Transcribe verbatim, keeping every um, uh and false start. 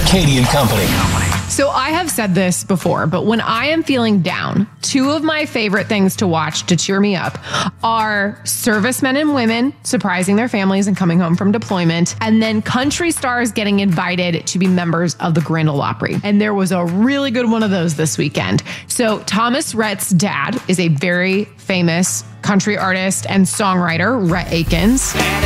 Katie and Company. So I have said this before, but when I am feeling down, two of my favorite things to watch to cheer me up are servicemen and women surprising their families and coming home from deployment, and then country stars getting invited to be members of the Grand Ole Opry. And there was a really good one of those this weekend. So Thomas Rhett's dad is a very famous country artist and songwriter, Rhett Akins.